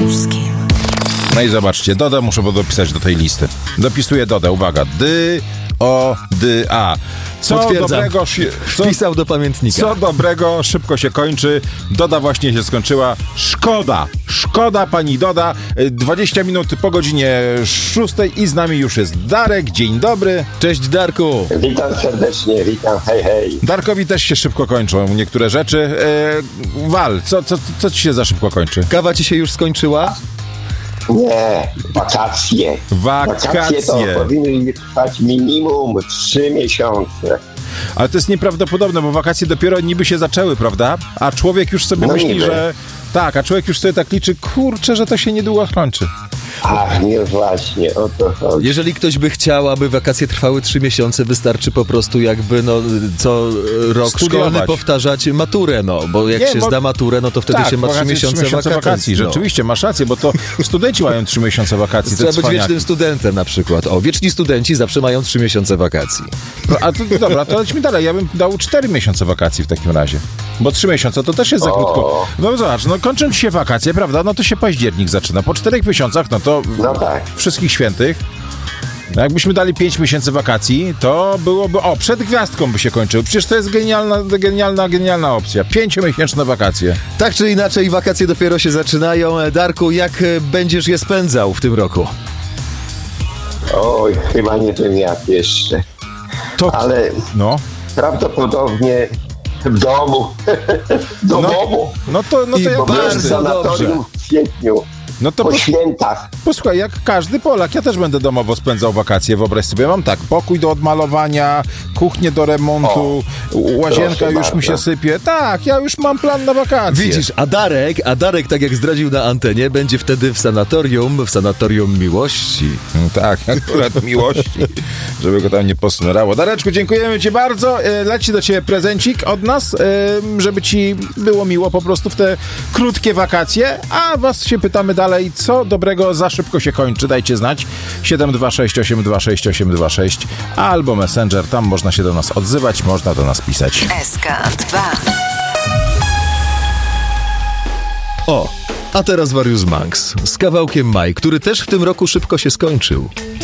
Małuskim. No i zobaczcie, Dodę muszę dopisać do tej listy. Dopisuję Dodę, uwaga. D-O-D-A. Co dobrego wpisał do pamiętnika. Co dobrego szybko się kończy. Doda właśnie się skończyła. Szkoda pani Doda. 20 minut po godzinie 6 i z nami już jest Darek. Dzień dobry. Cześć Darku. Witam serdecznie, witam, hej. Darkowi też się szybko kończą niektóre rzeczy. Wal, co ci się za szybko kończy? Kawa ci się już skończyła? Nie, wakacje. Wakacje to powinny trwać minimum 3 miesiące. Ale to jest nieprawdopodobne, bo wakacje dopiero niby się zaczęły, prawda? A człowiek już sobie myśli, niby. że... Tak, a człowiek już sobie tak liczy, kurczę, że to się niedługo skończy. Ach, nie właśnie, o to chodzi. Jeżeli ktoś by chciał, aby wakacje trwały 3 miesiące, wystarczy po prostu jakby co rok Studiować. szkolny powtarzać maturę, bo jak się zda maturę, no to wtedy się ma 3 miesiące wakacji. No. Rzeczywiście, masz rację, bo to studenci mają 3 miesiące wakacji. Trzeba być wiecznym studentem na przykład. Wieczni studenci zawsze mają 3 miesiące wakacji. A to dobra, to lećmy dalej. Ja bym dał 4 miesiące wakacji w takim razie. Bo 3 miesiące to też jest za krótko. No zobacz, kończą ci się wakacje, prawda? No to się październik zaczyna. Po 4 miesiącach, no tak. Wszystkich świętych. No jakbyśmy dali 5 miesięcy wakacji, to byłoby... przed gwiazdką by się kończył. Przecież to jest genialna opcja. 5-miesięczne wakacje. Tak czy inaczej, wakacje dopiero się zaczynają. Darku, jak będziesz je spędzał w tym roku? Oj, chyba nie wiem jak jeszcze. Ale prawdopodobnie w domu. Domu. No to ja bardzo dobrze. W kwietniu. No to po świętach. Posłuchaj, jak każdy Polak, ja też będę domowo spędzał wakacje. Wyobraź sobie, mam tak, pokój do odmalowania, kuchnię do remontu, łazienka już mi się sypie. Tak, ja już mam plan na wakacje. Widzisz, a Darek, tak jak zdradził na antenie, będzie wtedy w sanatorium miłości. Tak, akurat miłości, żeby go tam nie posmerało. Dareczku, dziękujemy ci bardzo. Leci do ciebie prezencik od nas, żeby ci było miło po prostu w te krótkie wakacje, a was się pytamy dalej, co dobrego za szybko się kończy. Dajcie znać. 726 826 826 albo Messenger. Tam można się do nas odzywać, można do nas pisać. SK2. A teraz Warius Manx z kawałkiem Maj, który też w tym roku szybko się skończył.